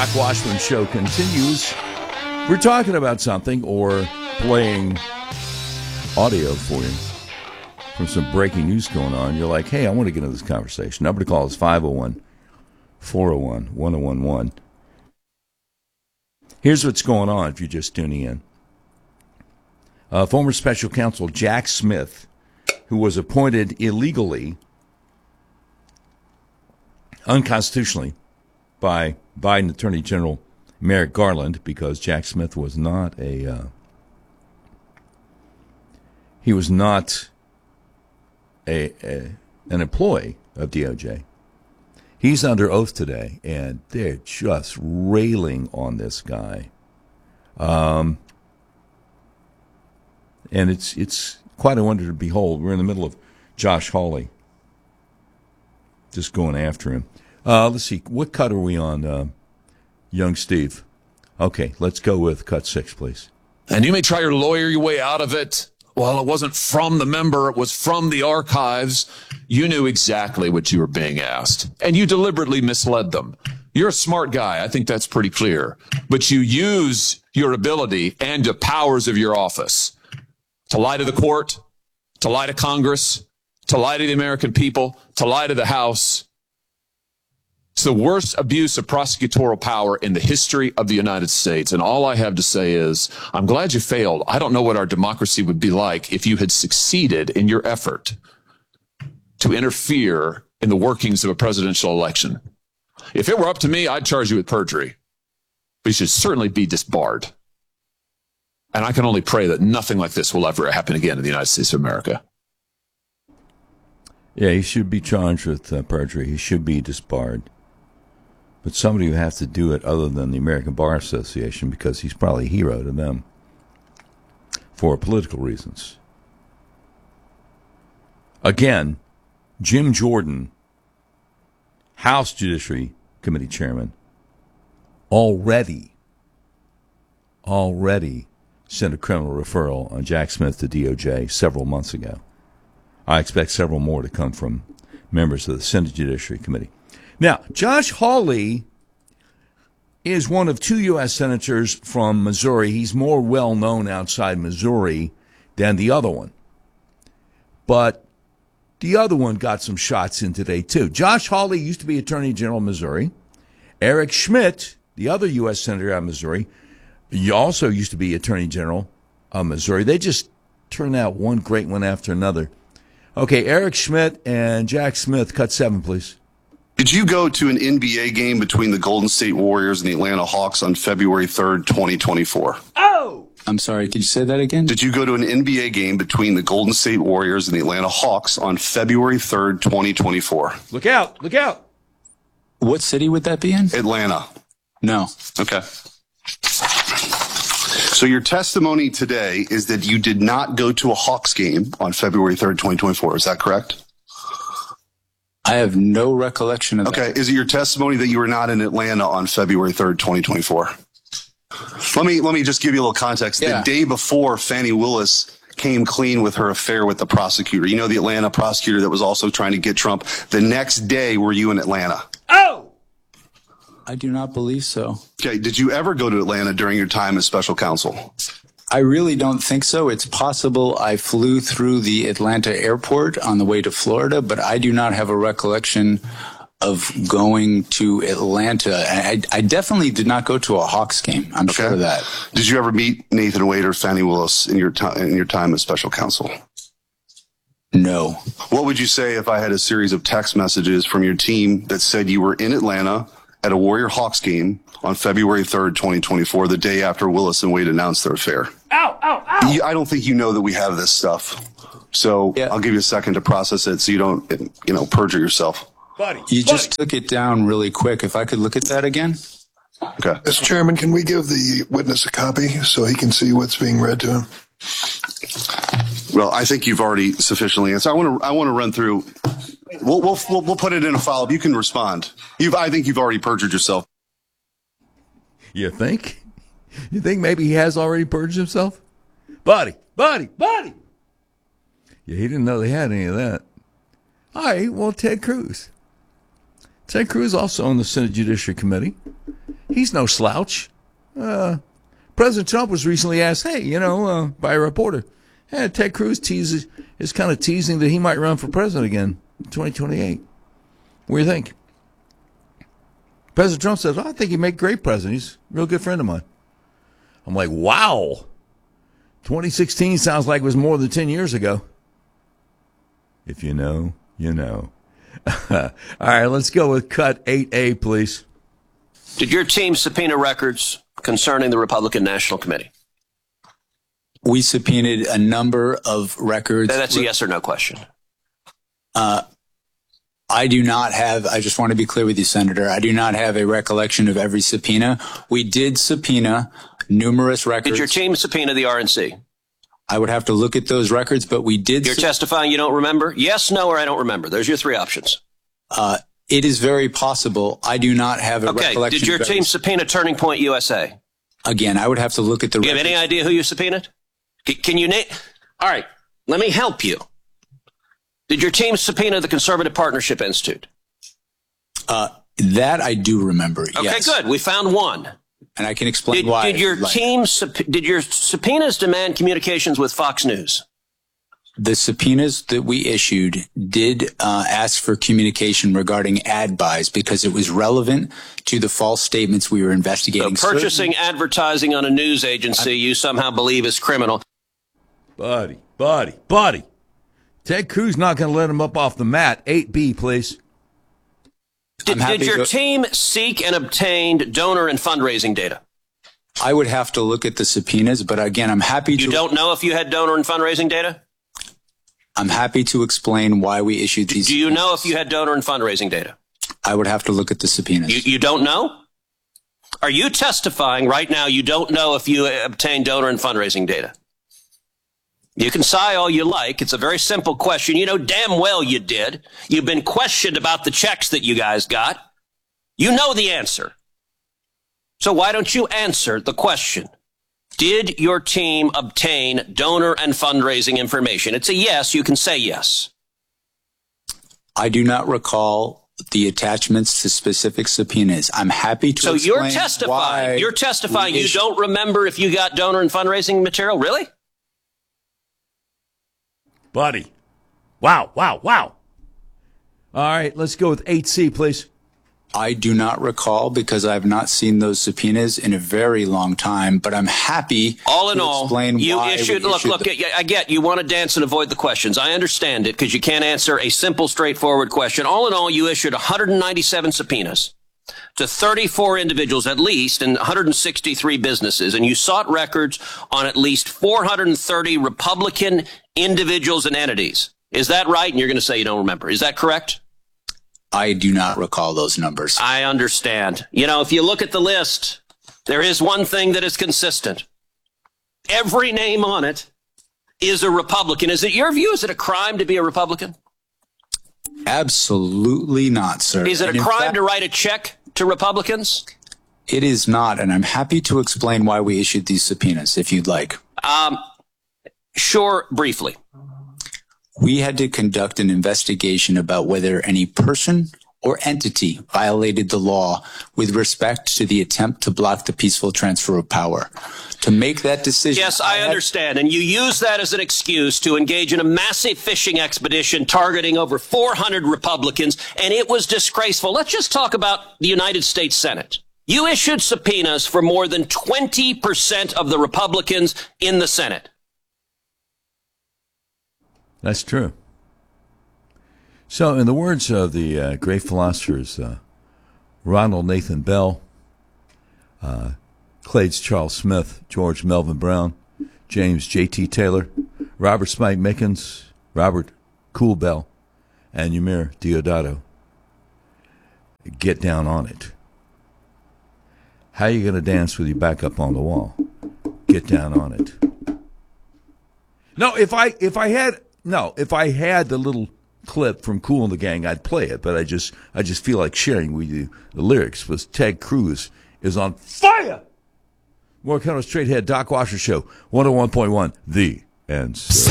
Mark Washburn Show continues. We're talking about something or playing audio for you from some breaking news going on. You're like, hey, I want to get into this conversation. Number to call is 501-401-1011. Here's what's going on if you're just tuning in. Former special counsel Jack Smith, who was appointed illegally, unconstitutionally, by Biden Attorney General Merrick Garland, because Jack Smith was not an employee of DOJ. He's under oath today, and they're just railing on this guy. And it's quite a wonder to behold. We're in the middle of Josh Hawley just going after him. Let's see. What cut are we on, young Steve? Okay, let's go with cut 6, please. And you may try to lawyer your way out of it. Well, it wasn't from the member. It was from the archives. You knew exactly what you were being asked, and you deliberately misled them. You're a smart guy. I think that's pretty clear. But you use your ability and the powers of your office to lie to the court, to lie to Congress, to lie to the American people, to lie to the House. It's the worst abuse of prosecutorial power in the history of the United States. And all I have to say is, I'm glad you failed. I don't know what our democracy would be like if you had succeeded in your effort to interfere in the workings of a presidential election. If it were up to me, I'd charge you with perjury. But you should certainly be disbarred. And I can only pray that nothing like this will ever happen again in the United States of America. Yeah, he should be charged with perjury. He should be disbarred. But somebody who has to do it other than the American Bar Association, because he's probably a hero to them for political reasons. Again, Jim Jordan, House Judiciary Committee Chairman, already sent a criminal referral on Jack Smith to DOJ several months ago. I expect several more to come from members of the Senate Judiciary Committee. Now, Josh Hawley is one of 2 U.S. senators from Missouri. He's more well-known outside Missouri than the other one. But the other one got some shots in today, too. Josh Hawley used to be Attorney General of Missouri. Eric Schmitt, the other U.S. senator out of Missouri, also used to be Attorney General of Missouri. They just turned out one great one after another. Okay, Eric Schmitt and Jack Smith, cut 7, please. Did you go to an NBA game between the Golden State Warriors and the Atlanta Hawks on February 3rd, 2024? Oh! I'm sorry, could you say that again? Did you go to an NBA game between the Golden State Warriors and the Atlanta Hawks on February 3rd, 2024? Look out, look out. What city would that be in? Atlanta. No. Okay. So your testimony today is that you did not go to a Hawks game on February 3rd, 2024. Is that correct? I have no recollection of that. Okay. Is it your testimony that you were not in Atlanta on February 3rd, 2024? Let me just give you a little context. Yeah. The day before, Fani Willis came clean with her affair with the prosecutor. You know, the Atlanta prosecutor that was also trying to get Trump. The next day, were you in Atlanta? Oh! I do not believe so. Okay. Did you ever go to Atlanta during your time as special counsel? I really don't think so. It's possible I flew through the Atlanta airport on the way to Florida, but I do not have a recollection of going to Atlanta. I definitely did not go to a Hawks game. I'm sure of that. Did you ever meet Nathan Wade or Fani Willis in your time as special counsel? No. What would you say if I had a series of text messages from your team that said you were in Atlanta at a Warrior Hawks game on February 3rd, 2024, the day after Willis and Wade announced their affair? Ow, ow, ow! I don't think you know that we have this stuff. So yeah. I'll give you a second to process it so you don't, perjure yourself. You just took it down really quick. If I could look at that again. Okay. Mr. Chairman, can we give the witness a copy so he can see what's being read to him? Well, I think you've already sufficiently answered. I want to run through. We'll put it in a follow-up. You can respond. I think you've already perjured yourself. You think? You think maybe he has already perjured himself? Buddy! Yeah, he didn't know they had any of that. All right, well, Ted Cruz. Ted Cruz also on the Senate Judiciary Committee. He's no slouch. President Trump was recently asked, hey, by a reporter, hey, Ted Cruz is kind of teasing that he might run for president again in 2028. What do you think? President Trump says, I think he'd make a great president. He's a real good friend of mine. I'm like, wow. 2016 sounds like it was more than 10 years ago. If you know, you know. All right, let's go with cut 8A, please. Did your team subpoena records concerning the Republican National Committee? We subpoenaed a number of records. That's a yes or no question. I do not have, I just want to be clear with you, Senator, I do not have a recollection of every subpoena. We did subpoena numerous records. Did your team subpoena the RNC? I would have to look at those records, but we did. You're testifying you don't remember? Yes, no, or I don't remember. There's your three options. It is very possible. I do not have a recollection. Did your team subpoena Turning Point USA? Again, I would have to look at the records. Do you have any idea who you subpoenaed? Can you name? All right, let me help you. Did your team subpoena the Conservative Partnership Institute? That I do remember. Okay, yes. Good. We found one. And I can explain why. Did your subpoenas demand communications with Fox News? The subpoenas that we issued did ask for communication regarding ad buys because it was relevant to the false statements we were investigating. So purchasing advertising on a news agency you somehow believe is criminal. Buddy. Ted Cruz not going to let him up off the mat. 8B, please. Did your team seek and obtain donor and fundraising data? I would have to look at the subpoenas, but again, I'm happy to... You don't know if you had donor and fundraising data? I'm happy to explain why we issued these. Do you know if you had donor and fundraising data? I would have to look at the subpoenas. You don't know? Are you testifying right now you don't know if you obtained donor and fundraising data? You can sigh all you like. It's a very simple question. You know damn well you did. You've been questioned about the checks that you guys got. You know the answer. So why don't you answer the question? Did your team obtain donor and fundraising information? It's a yes. You can say yes. I do not recall the attachments to specific subpoenas. I'm happy to explain you're testifying. You're testifying. You don't remember if you got donor and fundraising material? Really? Buddy. Wow. All right, let's go with 8C, please. I do not recall because I have not seen those subpoenas in a very long time, but I'm happy to explain why issued. Look, I get you want to dance and avoid the questions. I understand it because you can't answer a simple, straightforward question. All in all, you issued 197 subpoenas to 34 individuals at least and 163 businesses, and you sought records on at least 430 Republican individuals and entities. Is that right? And you're going to say you don't remember. Is that correct? I do not recall those numbers. I understand. You know, if you look at the list, there is one thing that is consistent. Every name on it is a Republican. Is it your view? Is it a crime to be a Republican? Absolutely not, sir. Is it a crime to write a check to Republicans? It is not, and I'm happy to explain why we issued these subpoenas, if you'd like. Sure, briefly. We had to conduct an investigation about whether any person or entity violated the law with respect to the attempt to block the peaceful transfer of power. To make that decision... Yes, I understand. And you use that as an excuse to engage in a massive fishing expedition targeting over 400 Republicans, and it was disgraceful. Let's just talk about the United States Senate. You issued subpoenas for more than 20% of the Republicans in the Senate. That's true. So, in the words of the great philosophers, Ronald Nathan Bell, Clades Charles Smith, George Melvin Brown, James J.T. Taylor, Robert Smite Mickens, Robert Cool Bell, and Ymir Deodato, get down on it. How are you going to dance with your back up on the wall? Get down on it. No, if I had the little clip from Kool and the Gang, I'd play it, but I just feel like sharing with you the lyrics. Was Ted Cruz is on fire. More kind of straight head Doc Washer Show, 101.1, The Answer.